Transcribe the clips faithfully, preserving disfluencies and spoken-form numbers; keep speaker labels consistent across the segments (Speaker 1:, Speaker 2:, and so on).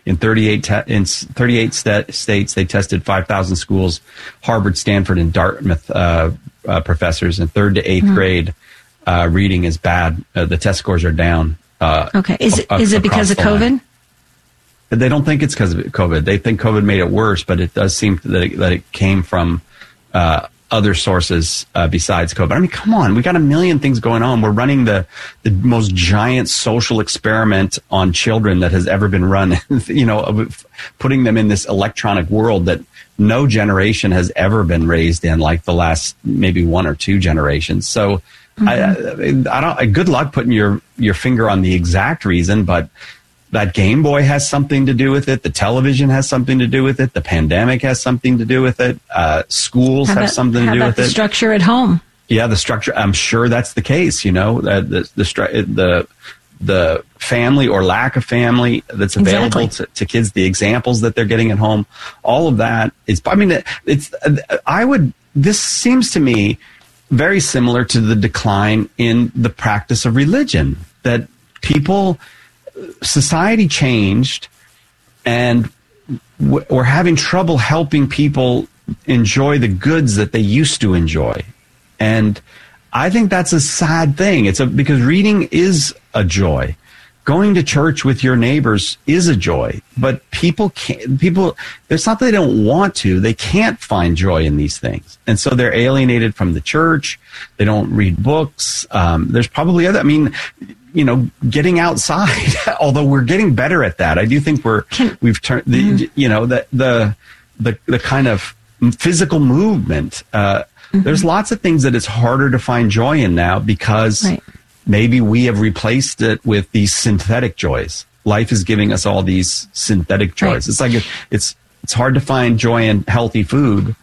Speaker 1: In thirty-eight te- in thirty-eight st- states, they tested five thousand schools, Harvard, Stanford, and Dartmouth uh, uh, professors. In third to eighth mm-hmm. grade, uh, reading is bad. Uh, the test scores are down. Uh,
Speaker 2: okay. Is it, a- is it because of COVID?
Speaker 1: Line. They don't think it's because of COVID. They think COVID made it worse, but it does seem that it, that it came from uh, other sources uh, besides COVID. I mean, come on. We got a million things going on. We're running the, the most giant social experiment on children that has ever been run, you know, putting them in this electronic world that no generation has ever been raised in, like the last maybe one or two generations. So mm-hmm. I, I don't, good luck putting your, your finger on the exact reason, but that Game Boy has something to do with it. The television has something to do with it. The pandemic has something to do with it. Uh, schools
Speaker 2: how
Speaker 1: have
Speaker 2: about,
Speaker 1: something to do with
Speaker 2: the
Speaker 1: it.
Speaker 2: The structure at home.
Speaker 1: Yeah, the structure. I'm sure that's the case. You know, uh, the the stru- the the family or lack of family that's available exactly. to, to kids. The examples that they're getting at home. All of that is. I mean, it's. I would. This seems to me very similar to the decline in the practice of religion. That people. Society changed, and we're having trouble helping people enjoy the goods that they used to enjoy. And I think that's a sad thing. It's a, because reading is a joy. Going to church with your neighbors is a joy, but people can't, people, it's not that they don't want to, they can't find joy in these things. And so they're alienated from the church. They don't read books. Um, there's probably other, I mean, you know, getting outside, although we're getting better at that. I do think we're, Can, we've turned the, mm-hmm. you know, the, the, the, the kind of physical movement. Uh, mm-hmm. There's lots of things that it's harder to find joy in now because right. maybe we have replaced it with these synthetic joys. Life is giving us all these synthetic joys. Right. It's like, it, it's, it's hard to find joy in healthy food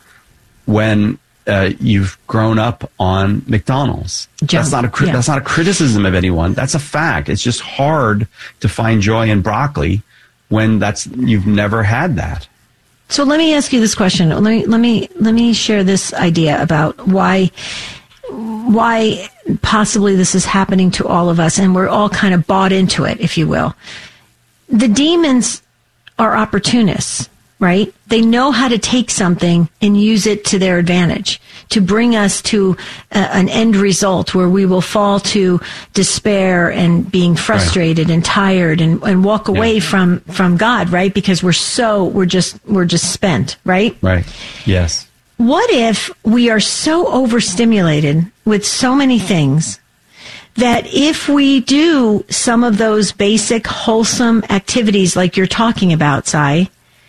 Speaker 1: when, Uh, you've grown up on McDonald's. Jump. That's not a cri- yeah. that's not a criticism of anyone. That's a fact. It's just hard to find joy in broccoli when that's you've never had that.
Speaker 2: So let me ask you this question. Let me let me let me share this idea about why why possibly this is happening to all of us, and we're all kind of bought into it, if you will. The demons are opportunists. Right? They know how to take something and use it to their advantage, to bring us to a, an end result where we will fall to despair and being frustrated right. and tired and, and walk away yeah. from, from God, right? Because we're so, we're just, we're just spent, right?
Speaker 1: Right. Yes.
Speaker 2: What if we are so overstimulated with so many things that if we do some of those basic wholesome activities like you're talking about, Si,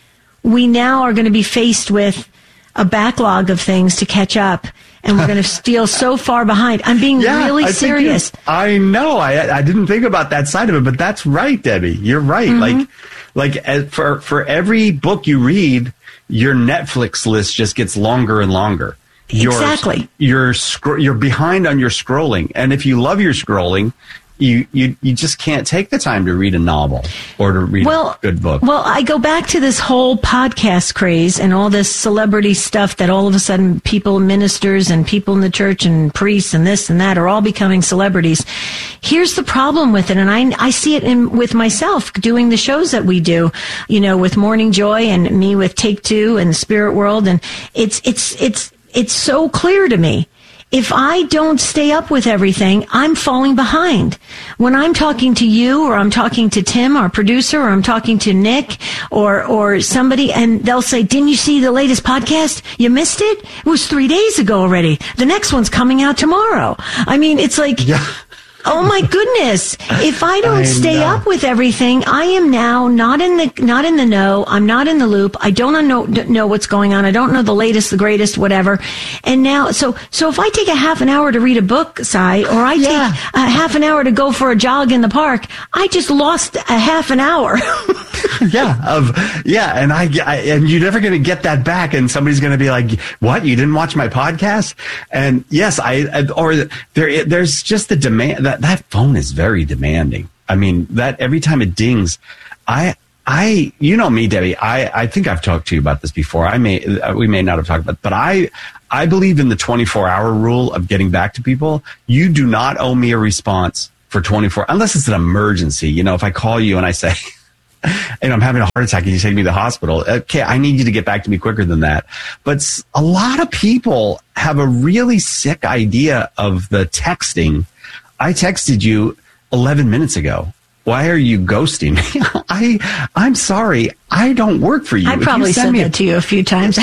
Speaker 2: we now are going to be faced with a backlog of things to catch up, and we're going to feel so far behind. I'm being
Speaker 1: yeah,
Speaker 2: really
Speaker 1: I
Speaker 2: serious.
Speaker 1: I know. I I didn't think about that side of it, but that's right, Debbie. You're right. Mm-hmm. Like, like as for for every book you read, your Netflix list just gets longer and longer. You're,
Speaker 2: exactly.
Speaker 1: You're scro- you're behind on your scrolling, and if you love your scrolling, You, you you just can't take the time to read a novel or to read
Speaker 2: well,
Speaker 1: a good book.
Speaker 2: Well, I go back to this whole podcast craze and all this celebrity stuff that all of a sudden people, ministers and people in the church and priests and this and that are all becoming celebrities. Here's the problem with it, and I, I see it in, with myself doing the shows that we do, you know, with Morning Joy and me with Take Two and Spirit World, and it's it's it's it's so clear to me. If I don't stay up with everything, I'm falling behind. When I'm talking to you or I'm talking to Tim, our producer, or I'm talking to Nick or or somebody, and they'll say, didn't you see the latest podcast? You missed it? It was three days ago already. The next one's coming out tomorrow. I mean, it's like... Yeah. Oh my goodness. If I don't I stay know. up with everything, I am now not in the, not in the know. I'm not in the loop. I don't know, know what's going on. I don't know the latest, the greatest, whatever. And now, so, so if I take a half an hour to read a book, Si, or I yeah. take a half an hour to go for a jog in the park, I just lost a half an hour.
Speaker 1: yeah. Of, yeah. And I, I and you're never going to get that back. And somebody's going to be like, what? You didn't watch my podcast? And yes, I, or there, there's just the demand that, That phone is very demanding. I mean, that every time it dings, I, I, you know me, Debbie, I, I think I've talked to you about this before. I may, we may not have talked about it, but I, I believe in the twenty-four hour rule of getting back to people. You do not owe me a response for twenty-four, unless it's an emergency. You know, if I call you and I say, and I'm having a heart attack and you take me to the hospital. Okay, I need you to get back to me quicker than that. But a lot of people have a really sick idea of the texting. I texted you eleven minutes ago. Why are you ghosting me? I, I'm sorry. I don't work for you.
Speaker 2: I probably
Speaker 1: you
Speaker 2: said
Speaker 1: me
Speaker 2: that
Speaker 1: a,
Speaker 2: to you a few times.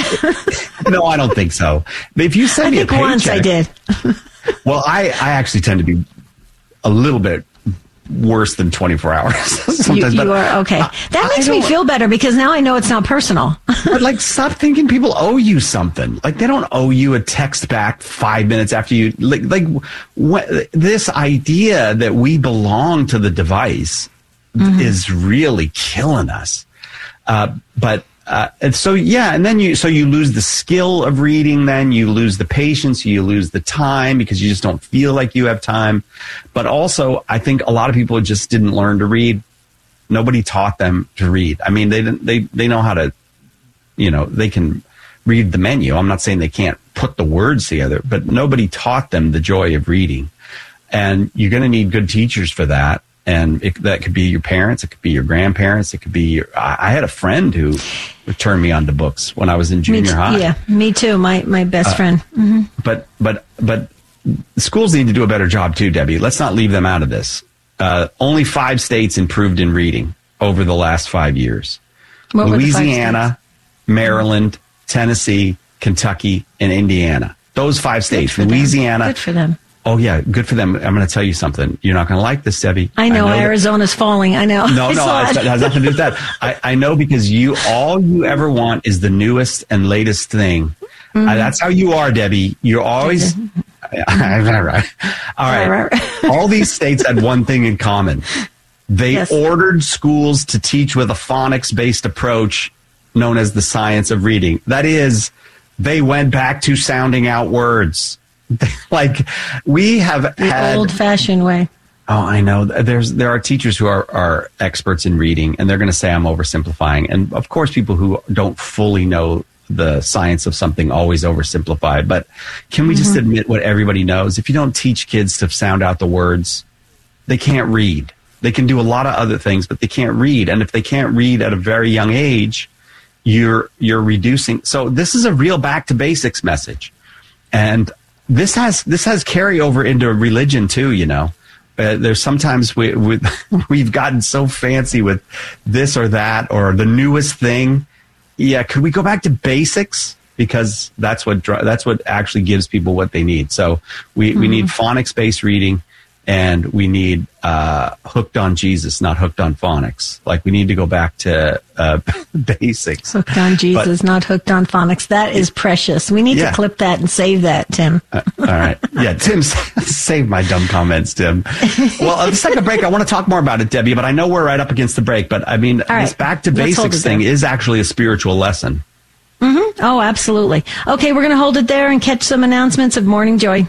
Speaker 1: No, I don't think so. But if you send
Speaker 2: I
Speaker 1: me a
Speaker 2: think
Speaker 1: paycheck.
Speaker 2: once I did.
Speaker 1: Well, I, I actually tend to be a little bit worse than twenty-four hours sometimes.
Speaker 2: You, you
Speaker 1: but
Speaker 2: are okay. That makes me feel better because now I know it's not personal.
Speaker 1: But like, stop thinking people owe you something. Like, they don't owe you a text back five minutes after you. Like, like what, this idea that we belong to the device mm-hmm. is really killing us. Uh, but. Uh, and so, yeah, and then you, so you lose the skill of reading, then you lose the patience, you lose the time because you just don't feel like you have time. But also, I think a lot of people just didn't learn to read. Nobody taught them to read. I mean, they didn't, they, they know how to, you know, they can read the menu. I'm not saying they can't put the words together, but nobody taught them the joy of reading. And you're going to need good teachers for that. And it, that could be your parents. It could be your grandparents. It could be your, I, I had a friend who turned me on to books when I was in junior
Speaker 2: me t-
Speaker 1: high.
Speaker 2: Yeah, me too. My, my best uh, friend. Mm-hmm.
Speaker 1: But, but, but schools need to do a better job too, Debbie. Let's not leave them out of this. Uh, only five states improved in reading over the last five years.
Speaker 2: What
Speaker 1: Louisiana, Maryland, Tennessee, Kentucky, and Indiana. Those five states.
Speaker 2: Good
Speaker 1: Louisiana.
Speaker 2: Them. Good for them.
Speaker 1: Oh, yeah, good for them. I'm going to tell you something. You're not going to like this, Debbie.
Speaker 2: I know,
Speaker 1: I know
Speaker 2: Arizona's that, falling. I know.
Speaker 1: No, no, it has nothing to do with that. I, I know because you, all you ever want is the newest and latest thing. Mm-hmm. Uh, that's how you are, Debbie. You're always... All right. All right. All these states had one thing in common. They yes. ordered schools to teach with a phonics-based approach known as the science of reading. That is, they went back to sounding out words. Like, we have
Speaker 2: the
Speaker 1: had
Speaker 2: old-fashioned way.
Speaker 1: Oh, I know. There's there are teachers who are, are experts in reading, and they're going to say I'm oversimplifying. And of course, people who don't fully know the science of something always oversimplify. But can we mm-hmm. just admit what everybody knows? If you don't teach kids to sound out the words, they can't read. They can do a lot of other things, but they can't read. And if they can't read at a very young age, you're you're reducing. So this is a real back to basics message, and This has this has carryover into religion too, you know. Uh, there's sometimes we, we we've gotten so fancy with this or that or the newest thing. Yeah, could we go back to basics because that's what that's what actually gives people what they need. So we, mm-hmm. we need phonics based reading, and we need uh, hooked on Jesus, not hooked on phonics. Like, we need to go back to uh, basics.
Speaker 2: Hooked on Jesus, but, not hooked on phonics. That is precious. We need yeah. to clip that and save that, Tim.
Speaker 1: Uh, all right. Yeah, Tim, save my dumb comments, Tim. Well, let's take a break. I want to talk more about it, Debbie, but I know we're right up against the break. But, I mean, all this right. back to let's basics thing is actually a spiritual lesson.
Speaker 2: Mm-hmm. Oh, absolutely. Okay, we're going to hold it there and catch some announcements of Morning Joy.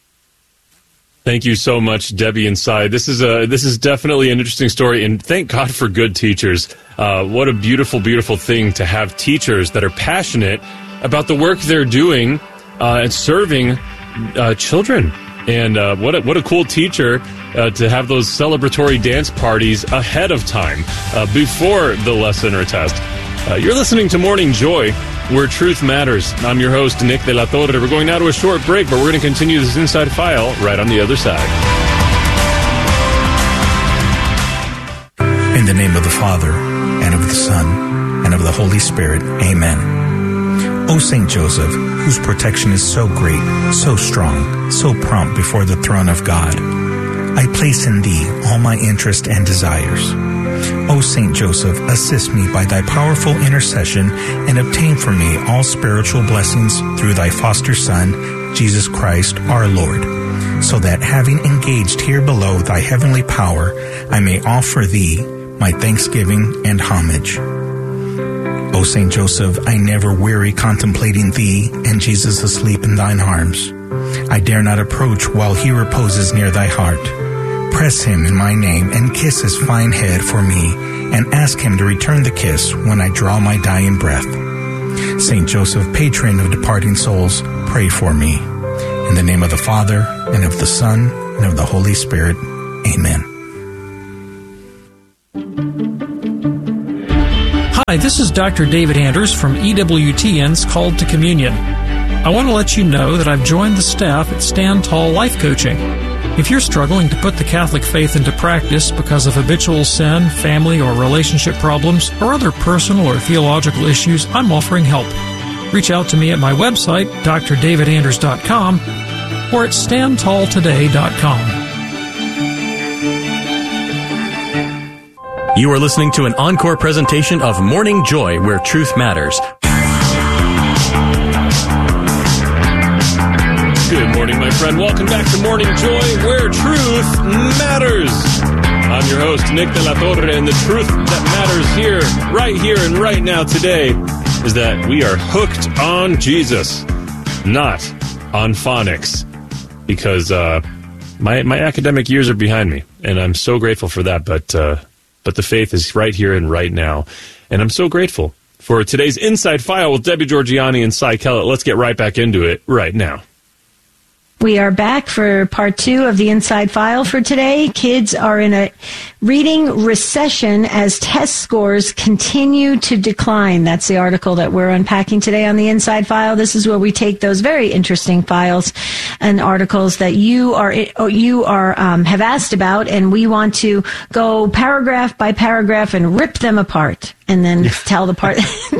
Speaker 3: Thank you so much, Debbie and Cy. This is a this is definitely an interesting story, and thank God for good teachers. Uh, what a beautiful, beautiful thing to have teachers that are passionate about the work they're doing uh, and serving uh, children. And uh, what a, what a cool teacher uh, to have those celebratory dance parties ahead of time, uh, before the lesson or test. Uh, you're listening to Morning Joy, where truth matters. I'm your host, Nick De La Torre. We're going now to a short break, but we're going to continue this Inside File right on the other side.
Speaker 4: In the name of the Father, and of the Son, and of the Holy Spirit, amen. O Saint Joseph, whose protection is so great, so strong, so prompt before the throne of God, I place in thee all my interest and desires. O Saint Joseph, assist me by thy powerful intercession and obtain for me all spiritual blessings through thy foster Son, Jesus Christ our Lord, so that having engaged here below thy heavenly power, I may offer thee my thanksgiving and homage. O Saint Joseph, I never weary contemplating thee and Jesus asleep in thine arms. I dare not approach while he reposes near thy heart. Press him in my name and kiss his fine head for me, and ask him to return the kiss when I draw my dying breath. Saint Joseph, patron of departing souls, pray for me. In the name of the Father, and of the Son, and of the Holy Spirit, amen.
Speaker 5: Hi, this is Doctor David Anders from E W T N's Called to Communion. I want to let you know that I've joined the staff at Stand Tall Life Coaching. If you're struggling to put the Catholic faith into practice because of habitual sin, family or relationship problems, or other personal or theological issues, I'm offering help. Reach out to me at my website, d r david anders dot com, or at stand tall today dot com.
Speaker 6: You are listening to an encore presentation of Morning Joy, where truth matters.
Speaker 3: Good morning, my friend. Welcome back to Morning Joy, where truth matters. I'm your host, Nick de la Torre, and the truth that matters here, right here and right now today, is that we are hooked on Jesus, not on phonics, because uh, my my academic years are behind me, and I'm so grateful for that, but... Uh, But the faith is right here and right now. And I'm so grateful for today's Inside File with Debbie Georgianni and Cy Kellett. Let's get right back into it right now.
Speaker 2: We are back for part two of the Inside File for today. Kids are in a reading recession as test scores continue to decline. That's the article that we're unpacking today on the Inside File. This is where we take those very interesting files and articles that you are you are um, have asked about, and we want to go paragraph by paragraph and rip them apart, and then tell the part,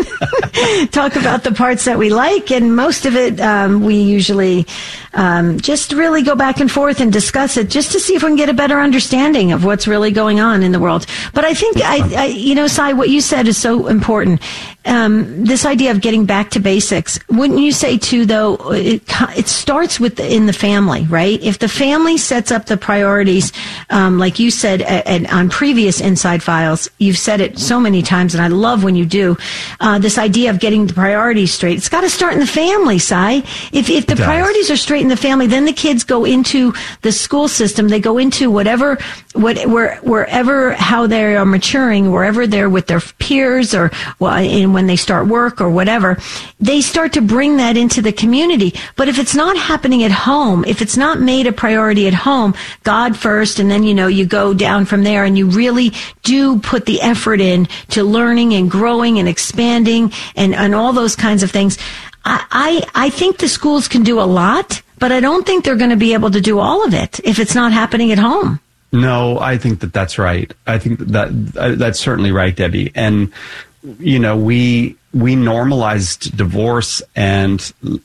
Speaker 2: talk about the parts that we like, and most of it um, we usually um, just really go back and forth and discuss it just to see if we can get a better understanding of what's really going on in the world. But I think, I, I you know, Cy, what you said is so important. Um, this idea of getting back to basics. Wouldn't you say, too, though, it, it starts with the, in the family, right? If the family sets up the priorities, um, like you said at, at, on previous Inside Files, you've said it so many times, and I love when you do, uh, this idea of getting the priorities straight. It's got to start in the family, Cy. If, if the priorities are straight in the family, then the kids go into the school system. They go into whatever, what, where, wherever, how they are maturing, wherever they're with their peers, or well, in when they start work or whatever, they start to bring that into the community. But if it's not happening at home, if it's not made a priority at home, God first, and then, you know, you go down from there, and you really do put the effort in to learning and growing and expanding and, and all those kinds of things. I, I, I think the schools can do a lot, but I don't think they're going to be able to do all of it if it's not happening at home.
Speaker 1: No, I think that that's right. I think that uh, that's certainly right, Debbie. And you know, we we normalized divorce and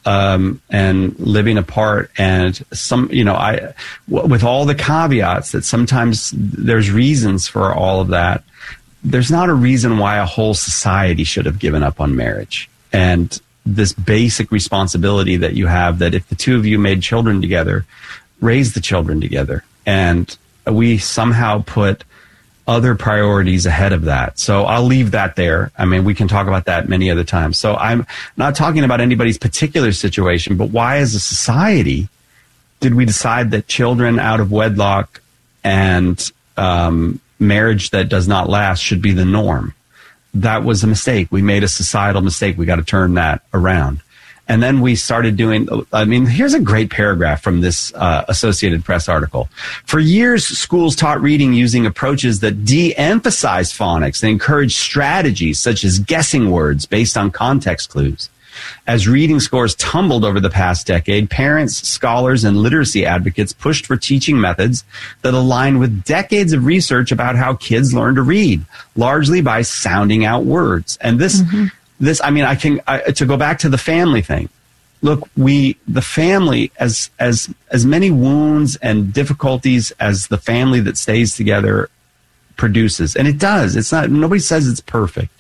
Speaker 1: um, and living apart, and some, you know, I w- with all the caveats that sometimes there's reasons for all of that. There's not a reason why a whole society should have given up on marriage and this basic responsibility that you have, that if the two of you made children together, raise the children together, and we somehow put other priorities ahead of that. So I'll leave that there. I mean, we can talk about that many other times. So I'm not talking about anybody's particular situation, but why as a society did we decide that children out of wedlock and um, marriage that does not last should be the norm? That was a mistake. We made a societal mistake. We got to turn that around. And then we started doing, I mean, here's a great paragraph from this uh, Associated Press article. For years, schools taught reading using approaches that de-emphasize phonics and encourage strategies such as guessing words based on context clues. As reading scores tumbled over the past decade, parents, scholars, and literacy advocates pushed for teaching methods that align with decades of research about how kids learn to read, largely by sounding out words. And this... Mm-hmm. This, I mean, I can, I, to go back to the family thing. Look, we, the family, as, as, as many wounds and difficulties as the family that stays together produces, and it does, it's not, nobody says it's perfect.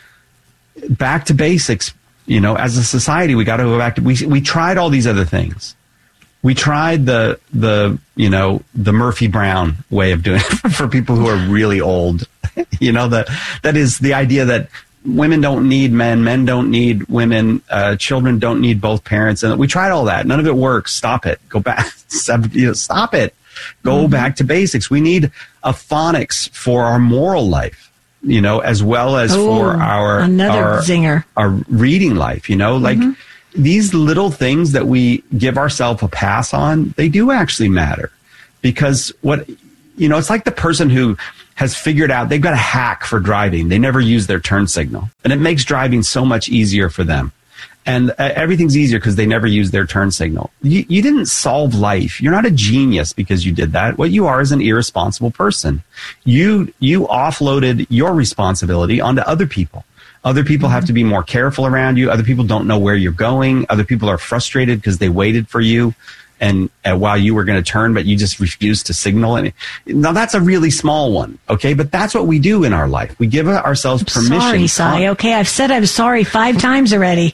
Speaker 1: Back to basics, you know, as a society, we got to go back to, we, we tried all these other things. We tried the, the, you know, the Murphy Brown way of doing it for people who are really old. You know, that, that is the idea that women don't need men, men don't need women, uh, children don't need both parents. And we tried all that. None of it works. Stop it. Go back. Stop it. Go mm-hmm. back to basics. We need a phonics for our moral life, you know, as well as Ooh, for our,
Speaker 2: another
Speaker 1: our,
Speaker 2: zinger.
Speaker 1: our reading life, you know, like mm-hmm. these little things that we give ourselves a pass on, they do actually matter. Because what, you know, it's like the person who has figured out they've got a hack for driving. They never use their turn signal. And it makes driving so much easier for them. And uh, everything's easier because they never use their turn signal. You, you didn't solve life. You're not a genius because you did that. What you are is an irresponsible person. You, you offloaded your responsibility onto other people. Other people have to be more careful around you. Other people don't know where you're going. Other people are frustrated because they waited for you and uh, while you were going to turn, but you just refused to signal. And now that's a really small one, okay? But that's what we do in our life. We give ourselves permission.
Speaker 2: Sorry, Cy. Okay, I've said I'm sorry five times already.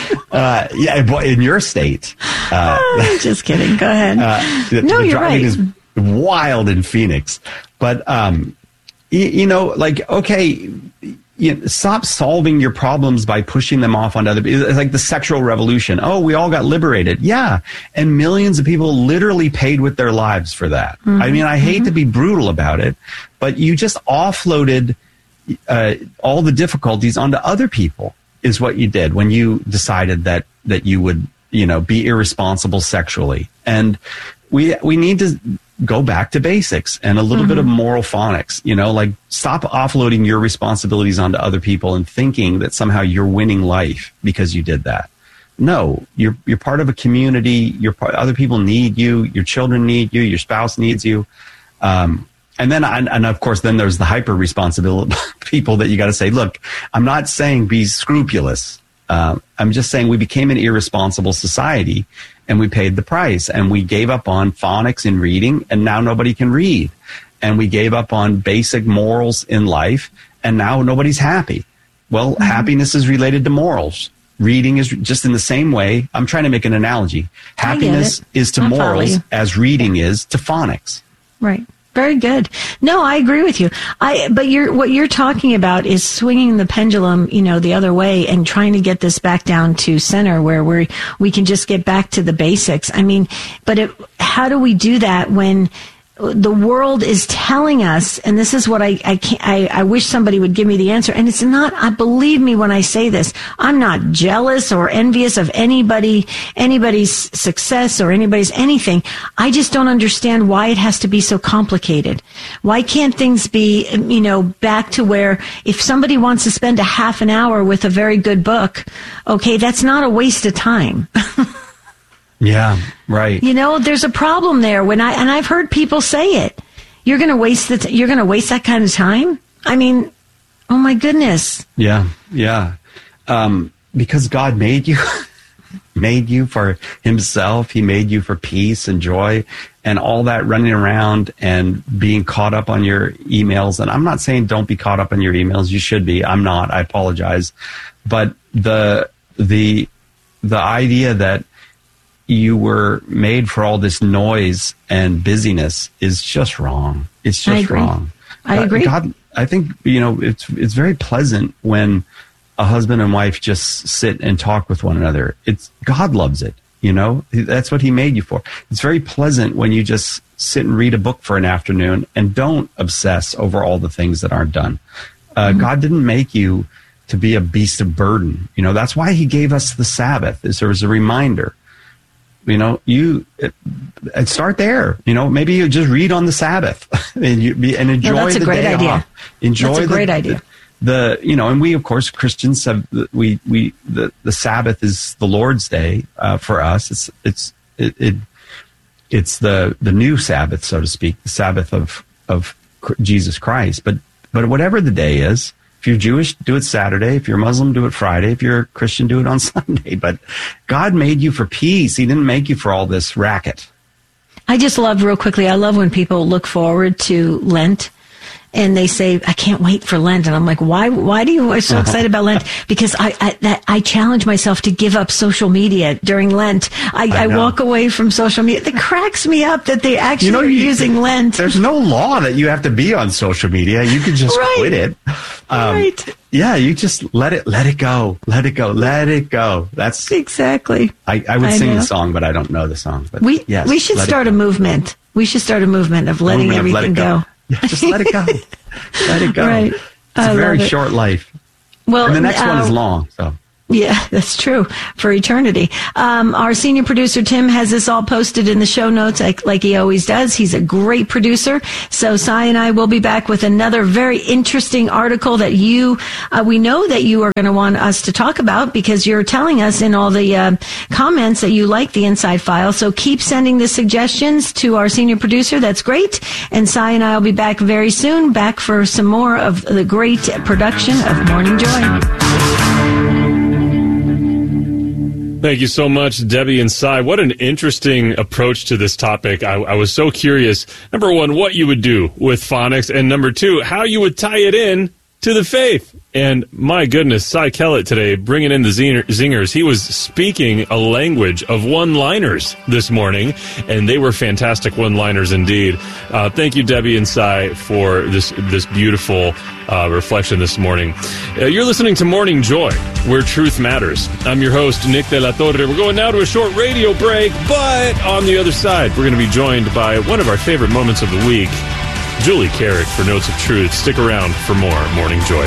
Speaker 1: uh, yeah, in your state. Uh,
Speaker 2: oh, just kidding. Go ahead. Uh,
Speaker 1: the,
Speaker 2: no,
Speaker 1: the
Speaker 2: you're right.
Speaker 1: Is wild in Phoenix, but um, you, you know, like okay. You know, stop solving your problems by pushing them off on other people. It's like the sexual revolution. Oh, we all got liberated. Yeah. And millions of people literally paid with their lives for that. Mm-hmm. I mean, I hate mm-hmm. to be brutal about it, but you just offloaded uh, all the difficulties onto other people is what you did when you decided that, that you would, you know, be irresponsible sexually. And we, we need to go back to basics and a little mm-hmm. bit of moral phonics, you know, like stop offloading your responsibilities onto other people and thinking that somehow you're winning life because you did that. No, you're, you're part of a community. You're part, other people need you. Your children need you. Your spouse needs you. Um, and then, and, and of course, then there's the hyper responsible people that you got to say, look, I'm not saying be scrupulous. Um, I'm just saying we became an irresponsible society and we paid the price and we gave up on phonics in reading and now nobody can read. And we gave up on basic morals in life and now nobody's happy. Well, mm-hmm. happiness is related to morals. Reading is just in the same way. I'm trying to make an analogy. Happiness is to
Speaker 2: I
Speaker 1: morals as reading is to phonics.
Speaker 2: Right. Very good. No, I agree with you. I, but you're, what you're talking about is swinging the pendulum, you know, the other way and trying to get this back down to center where we we can just get back to the basics. I mean, but it, how do we do that when the world is telling us, and this is what I, I can't, I, I wish somebody would give me the answer. And it's not, I believe me when I say this, I'm not jealous or envious of anybody, anybody's success or anybody's anything. I just don't understand why it has to be so complicated. Why can't things be, you know, back to where if somebody wants to spend a half an hour with a very good book, okay, that's not a waste of time.
Speaker 1: Yeah, right.
Speaker 2: You know, there's a problem there when I, and I've heard people say it. You're going to waste the, t- you're going to waste that kind of time? I mean, oh my goodness.
Speaker 1: Yeah, yeah. Um, because God made you, made you for himself. He made you for peace and joy and all that running around and being caught up on your emails. And I'm not saying don't be caught up on your emails. You should be. I'm not. I apologize. But the, the, the idea that you were made for all this noise and busyness is just wrong. It's just
Speaker 2: I agree.
Speaker 1: wrong.
Speaker 2: I
Speaker 1: God,
Speaker 2: agree.
Speaker 1: God, I think, you know, it's it's very pleasant when a husband and wife just sit and talk with one another. It's God loves it, you know? That's what he made you for. It's very pleasant when you just sit and read a book for an afternoon and don't obsess over all the things that aren't done. Uh, mm-hmm. God didn't make you to be a beast of burden. You know, that's why he gave us the Sabbath, is there was a reminder. You know, you uh, start there. You know, maybe you just read on the Sabbath and you be, and enjoy
Speaker 2: no, that's
Speaker 1: the
Speaker 2: a great
Speaker 1: day
Speaker 2: idea.
Speaker 1: off. Enjoy
Speaker 2: that's a great
Speaker 1: the,
Speaker 2: idea.
Speaker 1: The, the you know, and we of course Christians have we we the, the Sabbath is the Lord's day uh, for us. It's it's it, it it's the the new Sabbath, so to speak, the Sabbath of of Jesus Christ. But but whatever the day is. If you're Jewish, do it Saturday. If you're Muslim, do it Friday. If you're Christian, do it on Sunday. But God made you for peace. He didn't make you for all this racket.
Speaker 2: I just love, real quickly, I love when people look forward to Lent and they say, I can't wait for Lent. And I'm like, why, why do you are so excited about Lent? Because I, I, that, I challenge myself to give up social media during Lent. I, I, I walk away from social media. It cracks me up that they actually you know, are you, using Lent.
Speaker 1: There's no law that you have to be on social media. You can just
Speaker 2: right.
Speaker 1: quit it. Um,
Speaker 2: right.
Speaker 1: Yeah. You just let it, let it go. Let it go. Let it go. That's
Speaker 2: exactly.
Speaker 1: I, I would
Speaker 2: I
Speaker 1: sing
Speaker 2: know.
Speaker 1: the song, but I don't know the song. But
Speaker 2: we,
Speaker 1: yes,
Speaker 2: we should start a movement. We should start a movement of letting
Speaker 1: movement
Speaker 2: everything
Speaker 1: of let
Speaker 2: go.
Speaker 1: go. Yeah, just let it go. Let it go.
Speaker 2: Right.
Speaker 1: It's
Speaker 2: I
Speaker 1: a very
Speaker 2: love it.
Speaker 1: short life.
Speaker 2: Well,
Speaker 1: and the next
Speaker 2: uh,
Speaker 1: one is long. So
Speaker 2: Yeah, that's true, for eternity. Um, our senior producer, Tim, has this all posted in the show notes like, like he always does. He's a great producer. So Cy and I will be back with another very interesting article that you, uh, we know that you are going to want us to talk about because you're telling us in all the uh, comments that you like the Inside File. So keep sending the suggestions to our senior producer. That's great. And Cy and I will be back very soon, back for some more of the great production of Morning Joy.
Speaker 3: Thank you so much, Debbie and Cy. What an interesting approach to this topic. I, I was so curious, number one, what you would do with phonics, and number two, how you would tie it in to the faith. And my goodness, Cy Kellett today, bringing in the zinger, zingers. He was speaking a language of one-liners this morning, and they were fantastic one-liners indeed. Uh, thank you, Debbie and Cy, for this this beautiful uh, reflection this morning. Uh, you're listening to Morning Joy, where truth matters. I'm your host, Nick De La Torre. We're going now to a short radio break, but on the other side, we're going to be joined by one of our favorite moments of the week, Julie Carrick, for Notes of Truth. Stick around for more Morning Joy.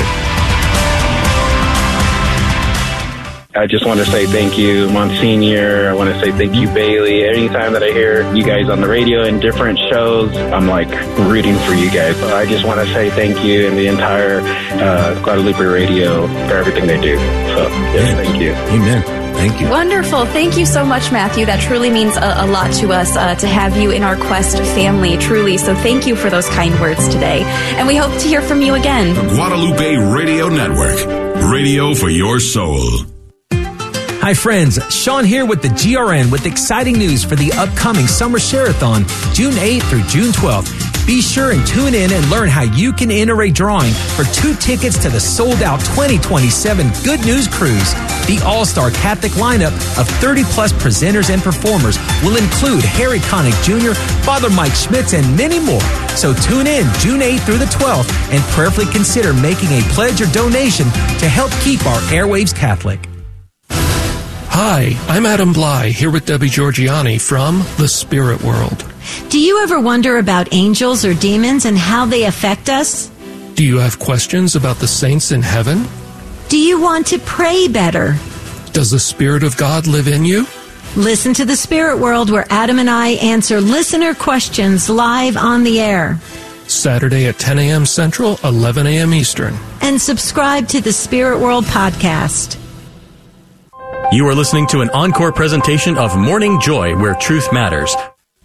Speaker 7: I just want to say thank you, Monsignor. I want to say thank you, Bailey. Anytime that I hear you guys on the radio in different shows, I'm like rooting for you guys. So I just want to say thank you and the entire uh, Guadalupe Radio for everything they do. So, yes, thank you.
Speaker 8: Amen. Thank you.
Speaker 9: Wonderful. Thank you so much, Matthew. That truly means a, a lot to us uh, to have you in our Quest family, truly. So thank you for those kind words today. And we hope to hear from you again.
Speaker 10: The Guadalupe Radio Network. Radio for your soul.
Speaker 11: Hi friends, Sean here with the G R N with exciting news for the upcoming Summer Share-a-thon, June eighth through June twelfth. Be sure and tune in and learn how you can enter a drawing for two tickets to the sold-out twenty twenty-seven Good News Cruise. The all-star Catholic lineup of thirty plus presenters and performers will include Harry Connick Junior, Father Mike Schmitz, and many more. So tune in June eighth through the twelfth and prayerfully consider making a pledge or donation to help keep our airwaves Catholic.
Speaker 5: Hi, I'm Adam Bly, here with Debbie Georgiani from The Spirit World.
Speaker 2: Do you ever wonder about angels or demons and how they affect us?
Speaker 5: Do you have questions about the saints in heaven?
Speaker 2: Do you want to pray better?
Speaker 5: Does the Spirit of God live in you?
Speaker 2: Listen to The Spirit World, where Adam and I answer listener questions live on the air.
Speaker 5: Saturday at ten a.m. Central, eleven a.m. Eastern.
Speaker 2: And subscribe to the Spirit World podcast.
Speaker 6: You are listening to an encore presentation of Morning Joy, where truth matters.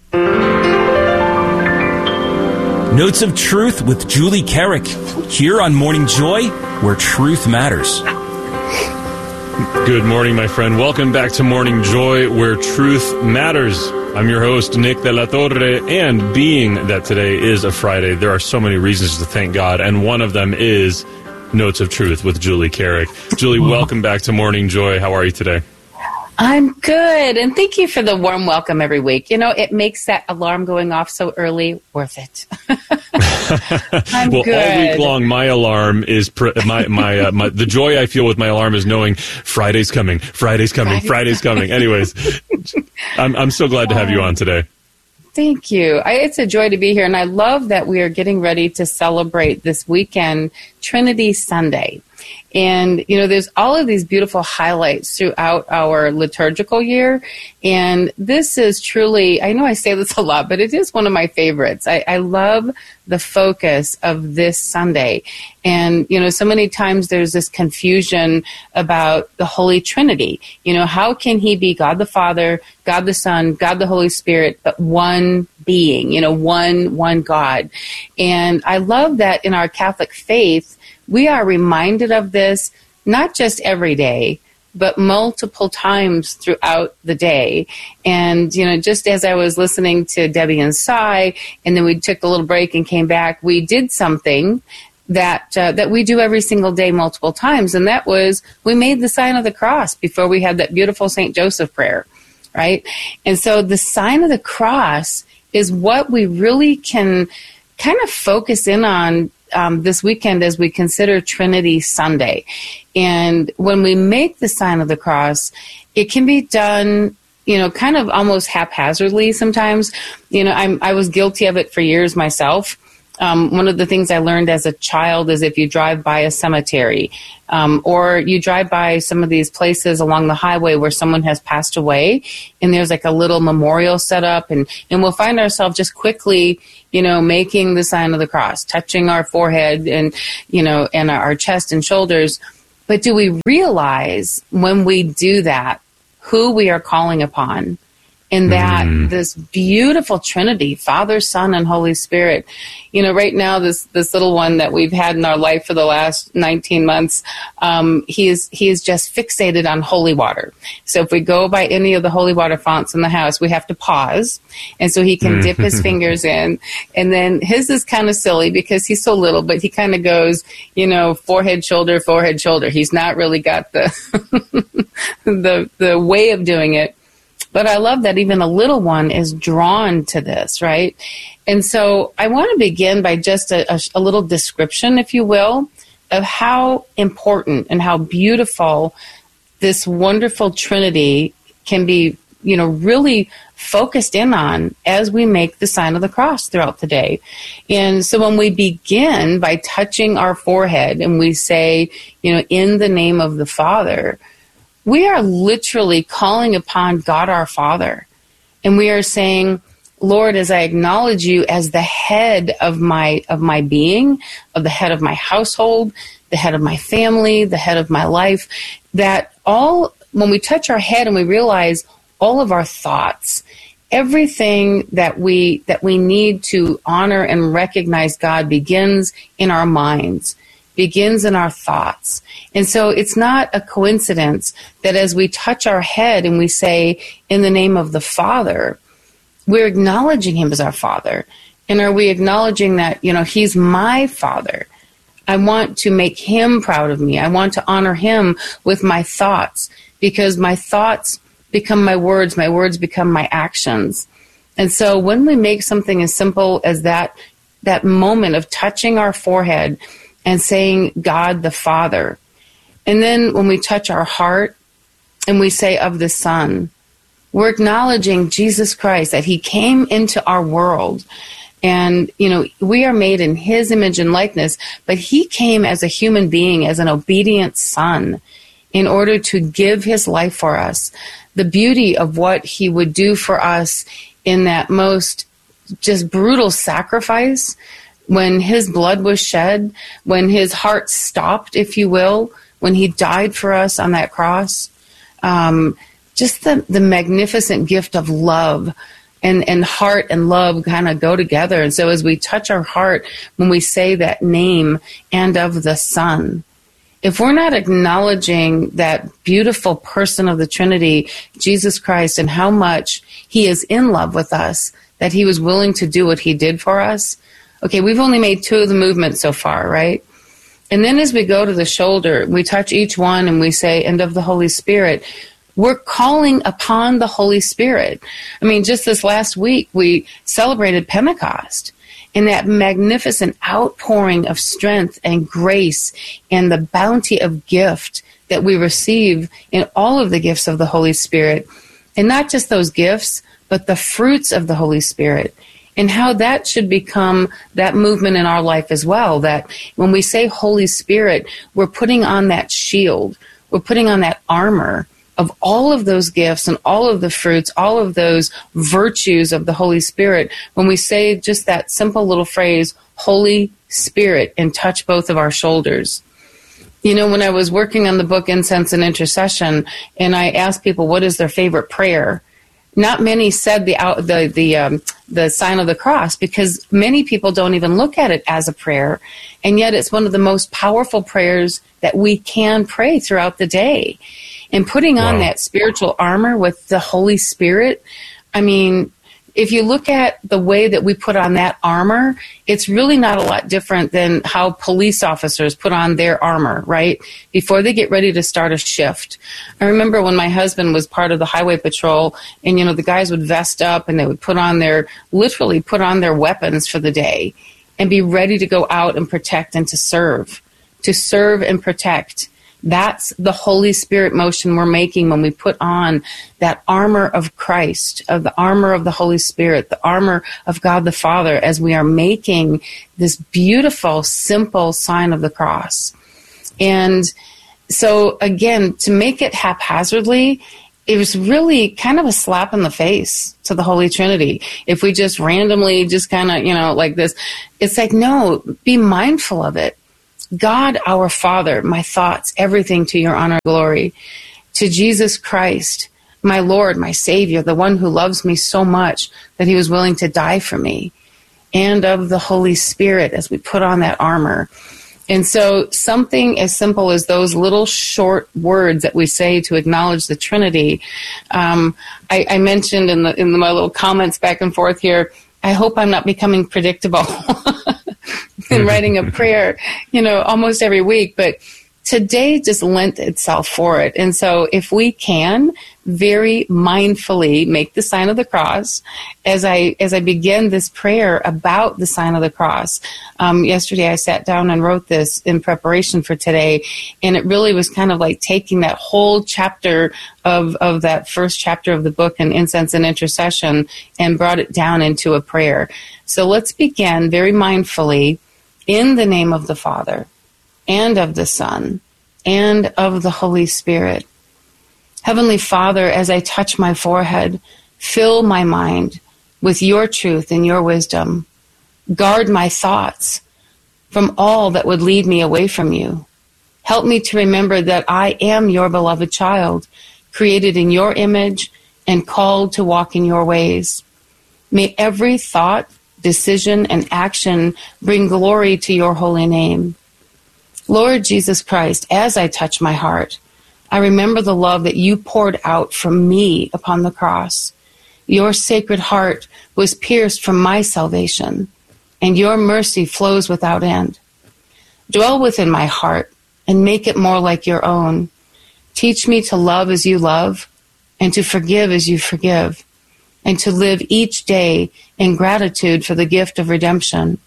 Speaker 12: Notes of Truth with Julie Carrick, here on Morning Joy, where truth matters.
Speaker 3: Good morning, my friend. Welcome back to Morning Joy, where truth matters. I'm your host, Nick De La Torre, and being that today is a Friday, there are so many reasons to thank God, and one of them is Notes of Truth with Julie Carrick. Julie, welcome back to Morning Joy. How are you today?
Speaker 13: I'm good, and thank you for the warm welcome every week. You know, it makes that alarm going off so early worth it. I'm
Speaker 3: well,
Speaker 13: good.
Speaker 3: all week long, my alarm is pr- my my, uh, my the joy I feel with my alarm is knowing Friday's coming, Friday's coming, Friday's coming. Anyways, I'm I'm so glad to have you on today.
Speaker 13: Thank you. I, it's a joy to be here, and I love that we are getting ready to celebrate this weekend, Trinity Sunday. And, you know, there's all of these beautiful highlights throughout our liturgical year. And this is truly, I know I say this a lot, but it is one of my favorites. I, I love the focus of this Sunday. And, you know, so many times there's this confusion about the Holy Trinity. You know, how can he be God the Father, God the Son, God the Holy Spirit, but one being, you know, one, one God. And I love that in our Catholic faith, we are reminded of this not just every day, but multiple times throughout the day. And, you know, just as I was listening to Debbie and Cy, and then we took a little break and came back, we did something that uh, that we do every single day multiple times, and that was we made the sign of the cross before we had that beautiful Saint Joseph prayer, right? And so the sign of the cross is what we really can kind of focus in on Um, this weekend as we consider Trinity Sunday. And when we make the sign of the cross, it can be done, you know, kind of almost haphazardly sometimes. You know, I'm, I was guilty of it for years myself. Um, one of the things I learned as a child is if you drive by a cemetery um, or you drive by some of these places along the highway where someone has passed away and there's like a little memorial set up, and, and we'll find ourselves just quickly, you know, making the sign of the cross, touching our forehead and, you know, and our chest and shoulders. But do we realize when we do that who we are calling upon? And that mm. this beautiful Trinity, Father, Son, and Holy Spirit. You know, right now, this this little one that we've had in our life for the last nineteen months, um, he is he is just fixated on holy water. So if we go by any of the holy water fonts in the house, we have to pause, and so he can dip his fingers in. And then his is kind of silly because he's so little, but he kind of goes, you know, forehead, shoulder, forehead, shoulder. He's not really got the the the way of doing it. But I love that even a little one is drawn to this, right? And so I want to begin by just a, a, a little description, if you will, of how important and how beautiful this wonderful Trinity can be, you know, really focused in on as we make the sign of the cross throughout the day. And so when we begin by touching our forehead and we say, you know, in the name of the Father, we are literally calling upon God our Father. And we are saying, Lord, as I acknowledge you as the head of my of my being, of the head of my household, the head of my family, the head of my life, that all, when we touch our head and we realize all of our thoughts, everything that we that we need to honor and recognize God begins in our minds, begins in our thoughts. And so it's not a coincidence that as we touch our head and we say, in the name of the Father, we're acknowledging him as our Father. And are we acknowledging that, you know, he's my Father? I want to make him proud of me. I want to honor him with my thoughts, because my thoughts become my words, my words become my actions. And so when we make something as simple as that, that moment of touching our forehead and saying God the Father, and then when we touch our heart and we say of the Son, we're acknowledging Jesus Christ, that he came into our world. And, you know, we are made in his image and likeness, but he came as a human being, as an obedient son, in order to give his life for us. The beauty of what he would do for us in that most just brutal sacrifice, when his blood was shed, when his heart stopped, if you will, when he died for us on that cross. Um, just the, the magnificent gift of love, and, and heart and love kind of go together. And so as we touch our heart, when we say that name and of the Son, if we're not acknowledging that beautiful person of the Trinity, Jesus Christ, and how much he is in love with us, that he was willing to do what he did for us, okay, we've only made two of the movements so far, right? And then as we go to the shoulder, we touch each one and we say, and of the Holy Spirit. We're calling upon the Holy Spirit. I mean, just this last week, we celebrated Pentecost, and that magnificent outpouring of strength and grace and the bounty of gift that we receive in all of the gifts of the Holy Spirit. And not just those gifts, but the fruits of the Holy Spirit. And how that should become that movement in our life as well, that when we say Holy Spirit, we're putting on that shield, we're putting on that armor of all of those gifts and all of the fruits, all of those virtues of the Holy Spirit, when we say just that simple little phrase, Holy Spirit, and touch both of our shoulders. You know, when I was working on the book Incense and Intercession, and I asked people what is their favorite prayer, not many said the out, the the um, the sign of the cross, because many people don't even look at it as a prayer, and yet it's one of the most powerful prayers that we can pray throughout the day. And putting on wow. that spiritual armor with the Holy Spirit, I mean, if you look at the way that we put on that armor, it's really not a lot different than how police officers put on their armor, right? Before they get ready to start a shift. I remember when my husband was part of the highway patrol, and, you know, the guys would vest up and they would put on their, literally put on their weapons for the day and be ready to go out and protect and to serve, to serve and protect. That's the Holy Spirit motion we're making when we put on that armor of Christ, of the armor of the Holy Spirit, the armor of God the Father, as we are making this beautiful, simple sign of the cross. And so, again, to make it haphazardly, it was really kind of a slap in the face to the Holy Trinity. If we just randomly just kind of, you know, like this, it's like, no, be mindful of it. God, our Father, my thoughts, everything to your honor and glory. To Jesus Christ, my Lord, my Savior, the one who loves me so much that he was willing to die for me. And of the Holy Spirit as we put on that armor. And so something as simple as those little short words that we say to acknowledge the Trinity, um, I, I mentioned in the in the, my little comments back and forth here, I hope I'm not becoming predictable in writing a prayer, you know, almost every week. But today just lent itself for it. And so if we can very mindfully make the sign of the cross as I as I begin this prayer about the sign of the cross. Um, yesterday I sat down and wrote this in preparation for today, and it really was kind of like taking that whole chapter of, of that first chapter of the book in Incense and Intercession and brought it down into a prayer. So let's begin very mindfully in the name of the Father and of the Son and of the Holy Spirit. Heavenly Father, as I touch my forehead, fill my mind with your truth and your wisdom. Guard my thoughts from all that would lead me away from you. Help me to remember that I am your beloved child, created in your image and called to walk in your ways. May every thought, decision, and action bring glory to your holy name. Lord Jesus Christ, as I touch my heart, I remember the love that you poured out for me upon the cross. Your sacred heart was pierced for my salvation, and your mercy flows without end. Dwell within my heart and make it more like your own. Teach me to love as you love, and to forgive as you forgive, and to live each day in gratitude for the gift of redemption.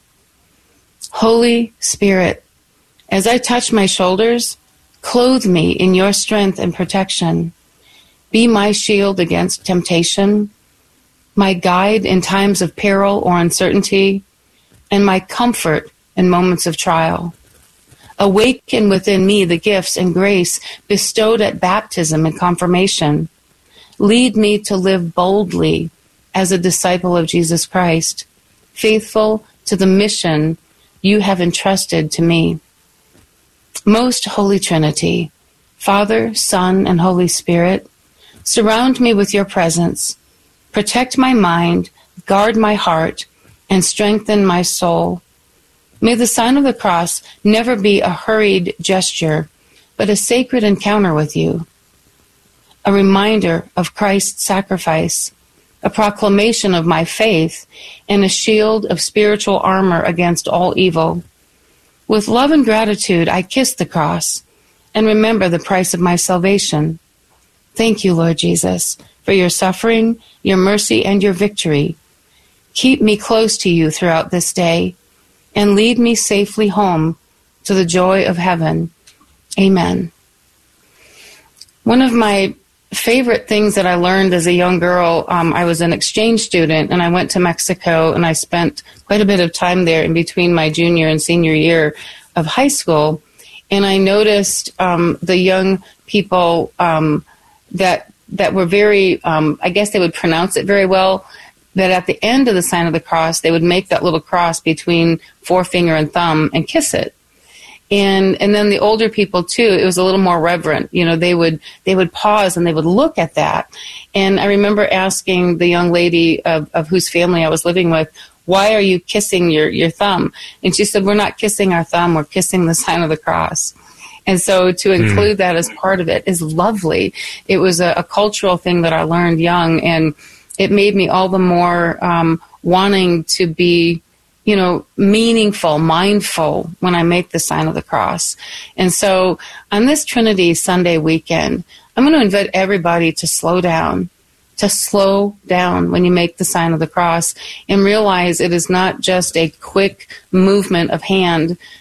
Speaker 13: Holy Spirit, as I touch my shoulders, clothe me in your strength and protection. Be my shield against temptation, my guide in times of peril or uncertainty, and my comfort in moments of trial. Awaken within me the gifts and grace bestowed at baptism and confirmation. Lead me to live boldly as a disciple of Jesus Christ, faithful to the mission you have entrusted to me. Most Holy Trinity, Father, Son, and Holy Spirit, surround me with your presence. Protect my mind, guard my heart, and strengthen my soul. May the sign of the cross never be a hurried gesture, but a sacred encounter with you, a reminder of Christ's sacrifice, a proclamation of my faith, and a shield of spiritual armor against all evil. With love and gratitude, I kiss the cross and remember the price of my salvation. Thank you, Lord Jesus, for your suffering, your mercy, and your victory. Keep me close to you throughout this day and lead me safely home to the joy of heaven. Amen. One of my favorite things that I learned as a young girl, um, I was an exchange student, and I went to Mexico, and I spent quite a bit of time there in between my junior and senior year of high school. And I noticed um, the young people um, that that were very, um, I guess they would pronounce it very well, that at the end of the sign of the cross, they would make that little cross between forefinger and thumb and kiss it. And and then the older people too, it was a little more reverent. You know, they would they would pause and they would look at that. And I remember asking the young lady of, of whose family I was living with, why are you kissing your, your thumb? And she said, we're not kissing our thumb, we're kissing the sign of the cross. And so to include mm. that as part of it is lovely. It was a, a cultural thing that I learned young, and it made me all the more um, wanting to be, you know, meaningful, mindful when I make the sign of the cross. And so on this Trinity Sunday weekend, I'm going to invite everybody to slow down, to slow down when you make the sign of the cross and realize it is not just a quick movement of hand,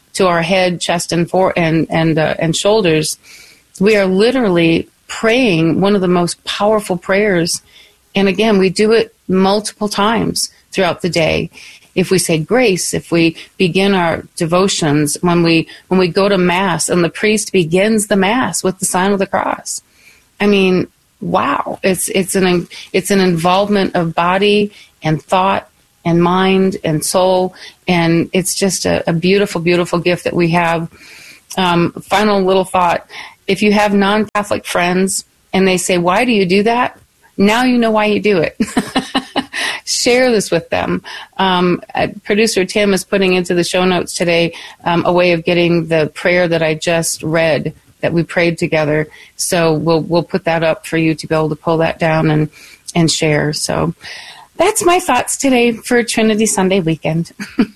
Speaker 13: to our head, chest, and for and and uh, and shoulders, we are literally praying one of the most powerful prayers. And again, we do it multiple times throughout the day. If we say grace, if we begin our devotions, when we when we go to Mass and the priest begins the Mass with the sign of the cross. I mean, wow! It's it's an it's an involvement of body and thought and mind and soul, and it's just a, a beautiful, beautiful gift that we have. Um, final little thought: if you have non-Catholic friends and they say, "Why do you do that?" Now you know why you do it. Share this with them. Um, uh, producer Tim is putting into the show notes today um, a way of getting the prayer that I just read that we prayed together. So we'll we'll put that up for you to be able to pull that down and and share. So that's my thoughts today for Trinity Sunday weekend.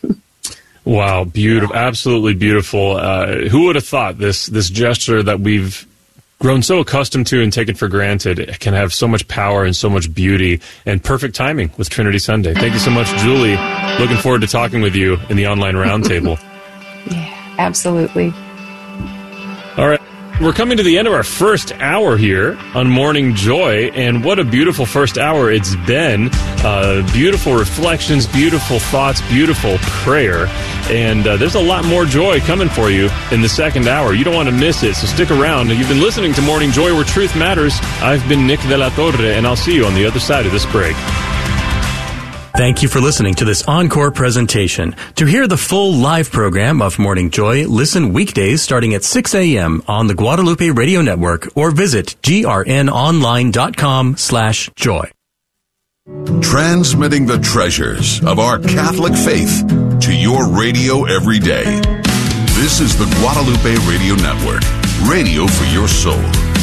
Speaker 3: Wow, beautiful, absolutely beautiful. Uh, who would have thought this this gesture that we've grown so accustomed to and taken for granted can have so much power and so much beauty and perfect timing with Trinity Sunday. Thank you so much, Julie. Looking forward to talking with you in the online roundtable.
Speaker 13: Yeah, absolutely.
Speaker 3: All right. We're coming to the end of our first hour here on Morning Joy, and what a beautiful first hour it's been. Uh, beautiful reflections, beautiful thoughts, beautiful prayer, and uh, there's a lot more joy coming for you in the second hour. You don't want to miss it, so stick around. You've been listening to Morning Joy, where truth matters. I've been Nick de la Torre, and I'll see you on the other side of this break.
Speaker 6: Thank you for listening to this encore presentation. To hear the full live program of Morning Joy, listen weekdays starting at six a.m. on the Guadalupe Radio Network or visit grnonline.com slash joy.
Speaker 10: Transmitting the treasures of our Catholic faith to your radio every day. This is the Guadalupe Radio Network, radio for your soul.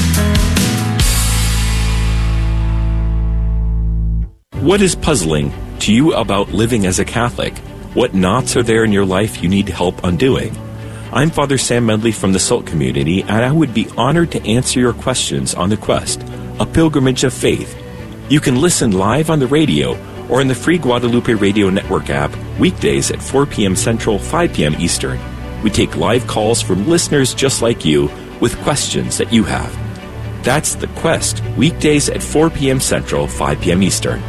Speaker 12: What is puzzling to you about living as a Catholic? What knots are there in your life you need help undoing? I'm Father Sam Medley from the Salt Community, and I would be honored to answer your questions on The Quest, a pilgrimage of faith. You can listen live on the radio or in the free Guadalupe Radio Network app weekdays at four p.m. Central, five p.m. Eastern. We take live calls from listeners just like you with questions that you have. That's The Quest, weekdays at four p.m. Central, five p.m. Eastern.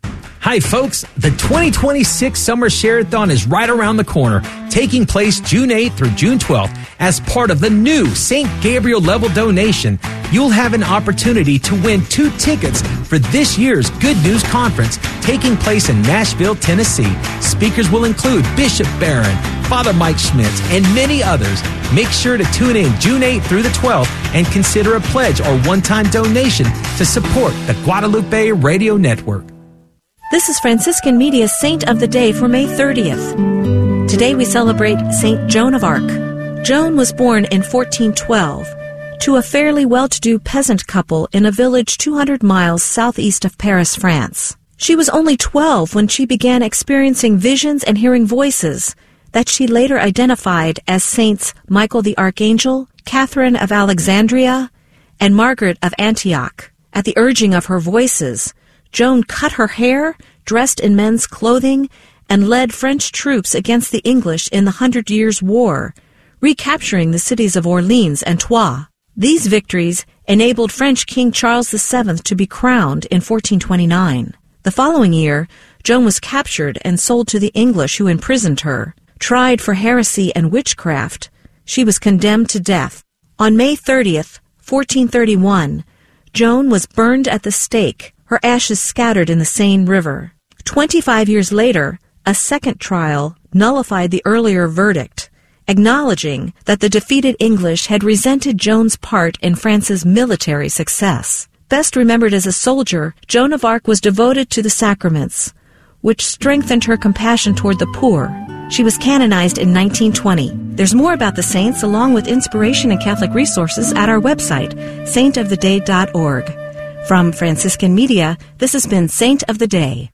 Speaker 11: Hi, folks. The twenty twenty-six Summer Share-a-thon is right around the corner, taking place June eighth through June twelfth. As part of the new Saint Gabriel level donation, you'll have an opportunity to win two tickets for this year's Good News Conference taking place in Nashville, Tennessee. Speakers will include Bishop Barron, Father Mike Schmitz, and many others. Make sure to tune in June eighth through the twelfth and consider a pledge or one-time donation to support the Guadalupe Radio Network.
Speaker 8: This is Franciscan Media's Saint of the Day for May thirtieth. Today we celebrate Saint Joan of Arc. Joan was born in fourteen twelve to a fairly well-to-do peasant couple in a village two hundred miles southeast of Paris, France. She was only twelve when she began experiencing visions and hearing voices that she later identified as Saints Michael the Archangel, Catherine of Alexandria, and Margaret of Antioch. At the urging of her voices, Joan cut her hair, dressed in men's clothing, and led French troops against the English in the Hundred Years' War, recapturing the cities of Orleans and Troyes. These victories enabled French King Charles the Seventh to be crowned in fourteen twenty-nine. The following year, Joan was captured and sold to the English, who imprisoned her. Tried for heresy and witchcraft, she was condemned to death. On May thirtieth, fourteen thirty-one, Joan was burned at the stake, her ashes scattered in the Seine River. Twenty-five years later, a second trial nullified the earlier verdict, acknowledging that the defeated English had resented Joan's part in France's military success. Best remembered as a soldier, Joan of Arc was devoted to the sacraments, which strengthened her compassion toward the poor. She was canonized in nineteen twenty. There's more about the saints, along with inspiration and Catholic resources, at our website, saint of the day dot org. From Franciscan Media, this has been Saint of the Day.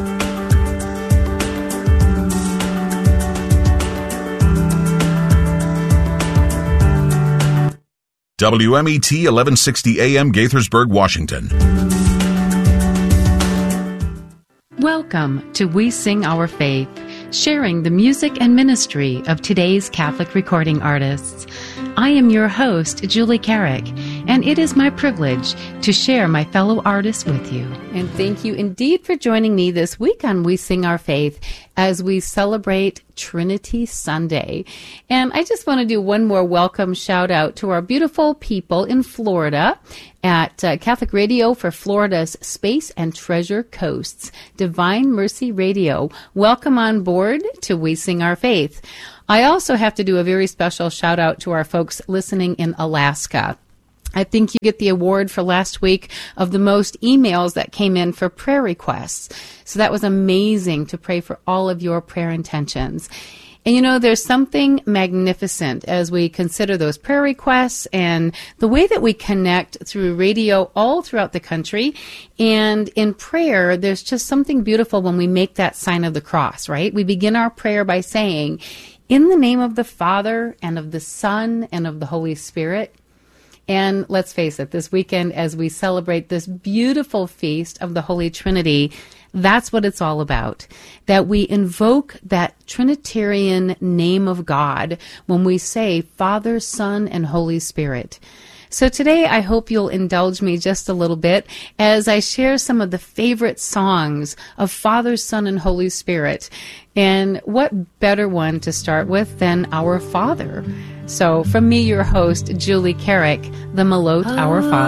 Speaker 10: W M E T eleven sixty A M Gaithersburg, Washington.
Speaker 14: Welcome to We Sing Our Faith. sharing the music and ministry of today's Catholic recording artists. I am your host, Julie Carrick, and it is my privilege to share my fellow artists with you.
Speaker 13: And thank you indeed for joining me this week on We Sing Our Faith as we celebrate Trinity Sunday. And I just want to do one more welcome shout out to our beautiful people in Florida at uh, Catholic Radio for Florida's Space and Treasure Coasts, Divine Mercy Radio. Welcome on board to We Sing Our Faith. I also have to do a very special shout out to our folks listening in Alaska. I think you get the award for last week of the most emails that came in for prayer requests. So that was amazing to pray for all of your prayer intentions. And you know, there's something magnificent as we consider those prayer requests and the way that we connect through radio all throughout the country. And in prayer, there's just something beautiful when we make that sign of the cross, right? We begin our prayer by saying, "In the name of the Father and of the Son and of the Holy Spirit." And let's face it, this weekend, as we celebrate this beautiful feast of the Holy Trinity, that's what it's all about. That we invoke that Trinitarian name of God when we say Father, Son, and Holy Spirit. So today, I hope you'll indulge me just a little bit as I share some of the favorite songs of Father, Son, and Holy Spirit. And what better one to start with than Our Father? So from me, your host, Julie Carrick, the Malot Our Father.